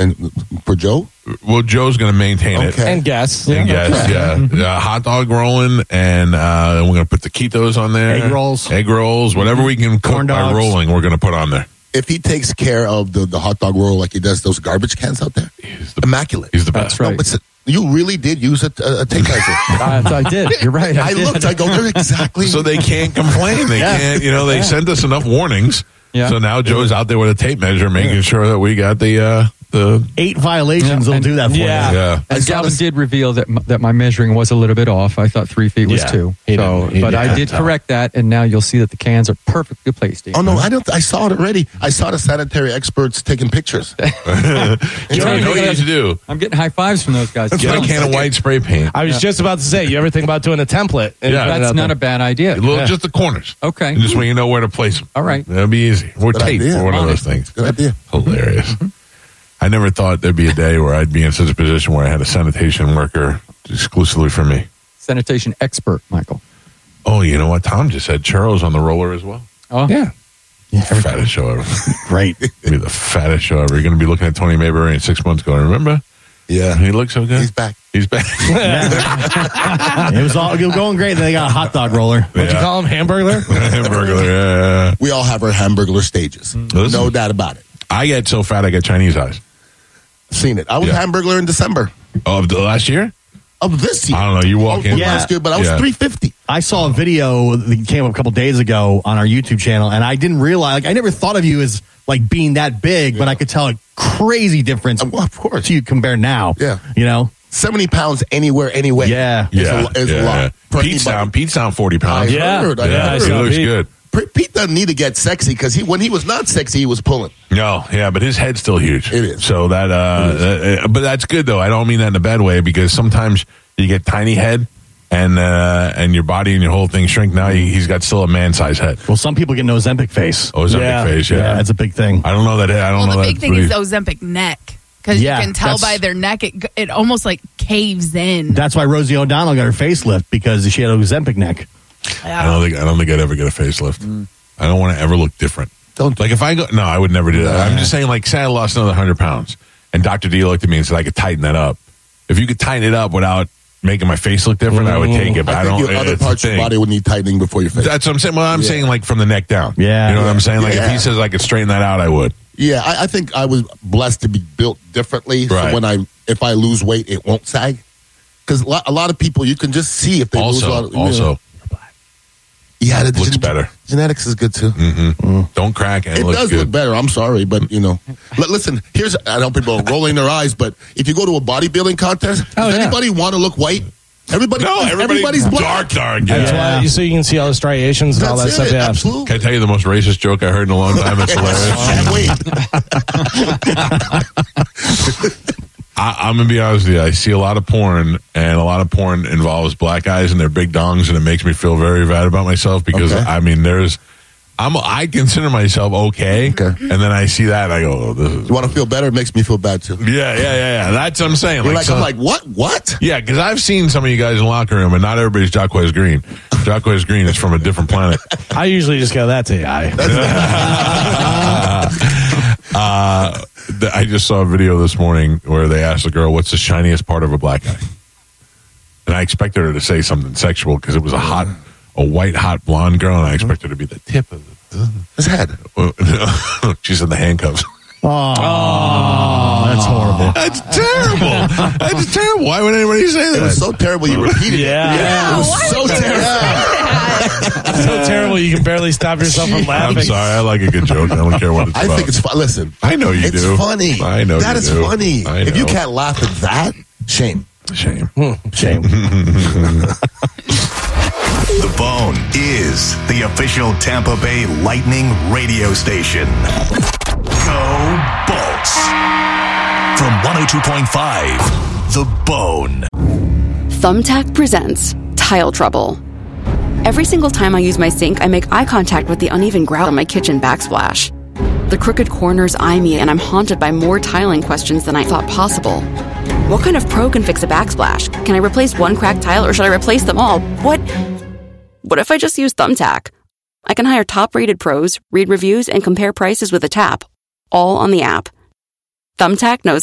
And for Joe? Well, Joe's going to maintain it. And guests. And guests, yeah. Hot dog rolling, and we're going to put taquitos on there. Egg rolls. Whatever we can cook by rolling, we're going to put on there. If he takes care of the hot dog roll like he does those garbage cans out there, immaculate. He's the best. That's right. No, but you really did use a takeout. I did. You're right. I looked. I go, they're exactly. So they can't complain. They can't, they sent us enough warnings. Yeah. So now Joe's out there with a tape measure making sure that we got the 8 violations will do that for you. Yeah. And Galvin did reveal that my measuring was a little bit off. I thought 3 feet was 2. But I did correct that, and now you'll see that the cans are perfectly placed. Oh no, I don't. I saw it already. I saw the sanitary experts taking pictures. You know what you need to do? I'm getting high fives from those guys. Get a can of white spray paint. I was just about to say, you ever think about doing a template? That's not a bad idea. Just the corners. Okay. Just when you know where to place them. All right. That'll be easy. Or Good tape idea. or one of those things. Good idea. Hilarious. I never thought there'd be a day where I'd be in such a position where I had a sanitation worker exclusively for me. Sanitation expert, Michael. Oh, you know what? Tom just said churros on the roller as well. Oh, yeah. Fattest show ever. Great. Be the fattest show ever. You're going to be looking at Tony Mayberry in 6 months going, remember? Yeah. He looks so good. He's back. He's back. It was all going great. Then they got a hot dog roller. What'd you call him? Hamburglar? Hamburglar, yeah. We all have our hamburglar stages. Listen. No doubt about it. I get so fat I get Chinese eyes. Seen it. I was hamburglar in December Oh, of the last year? of this year. I don't know. You walk in. Last year, but I was 350. I saw a video that came up a couple days ago on our YouTube channel, and I didn't realize, I never thought of you as like being that big, but I could tell a crazy difference. Well, of course. To you compared now. Yeah. 70 pounds anywhere, anyway. Yeah. Is a lot. For Pete's down 40 pounds. I heard. He looks good. Pete doesn't need to get sexy because when he was not sexy, he was pulling. No, yeah, but his head's still huge. It is. So but that's good though. I don't mean that in a bad way because sometimes you get tiny head and your body and your whole thing shrink. Now he's got still a man-sized head. Well, some people get an Ozempic face. Ozempic face, Yeah, that's a big thing. I don't know that. The big thing is Ozempic neck. Because you can tell by their neck, it almost like caves in. That's why Rosie O'Donnell got her facelift because she had an Ozempic neck. I don't think I'd ever get a facelift. I don't want to ever look different. If I go, no, I would never do that. I'm just saying, say I lost another 100 pounds, and Dr. D looked at me and said I could tighten that up. If you could tighten it up without making my face look different, I would take it. But I don't. Your other parts of your body would need tightening before your face. That's what I'm saying. Well, I'm saying from the neck down. Yeah, you know what I'm saying. If he says I could straighten that out, I would. Yeah, I think I was blessed to be built differently. Right. So if I lose weight, it won't sag. Because a lot of people, you can just see if they lose a lot. Yeah, looks better. Genetics is good too. Mm-hmm. Don't crack and it looks does good. look better. I'm sorry, but listen. I know people are rolling their eyes, but if you go to a bodybuilding contest, does anybody want to look white? Everybody's black. Dark. That's why, so you can see all the striations and all that stuff. Yeah, absolutely. Can I tell you the most racist joke I heard in a long time? It's hilarious. I'm going to be honest with you. I see a lot of porn, and a lot of porn involves black guys and their big dongs, and it makes me feel very bad about myself because, I consider myself okay, and then I see that, and I go, oh, this is... You want to feel better? It makes me feel bad, too. Yeah. That's what I'm saying. I'm like, what? Yeah, because I've seen some of you guys in the locker room, and not everybody's Jacquez Green. Jacquez Green is from a different planet. I usually just go, that's AI. I just saw a video this morning where they asked a girl, what's the shiniest part of a black guy? And I expected her to say something sexual because it was a white, hot blonde girl, and I expected her to be the tip of his head. She said the handcuffs. Oh, that's horrible. That's terrible. That's terrible. Why would anybody say that? It was so terrible you repeated it. Yeah. It was so terrible. So terrible you can barely stop yourself from laughing. I'm sorry. I like a good joke. I don't care what it's about. I think it's fun. Listen. I know you do. It's funny. I know that you is do. funny. I know. If you can't laugh at that, shame. Shame. The Bone is the official Tampa Bay Lightning radio station. Go Bolts. From 102.5, The Bone. Thumbtack presents Tile Trouble. Every single time I use my sink, I make eye contact with the uneven grout on my kitchen backsplash. The crooked corners eye me, and I'm haunted by more tiling questions than I thought possible. What kind of pro can fix a backsplash? Can I replace one cracked tile, or should I replace them all? What if I just use Thumbtack? I can hire top-rated pros, read reviews, and compare prices with a tap, all on the app. Thumbtack knows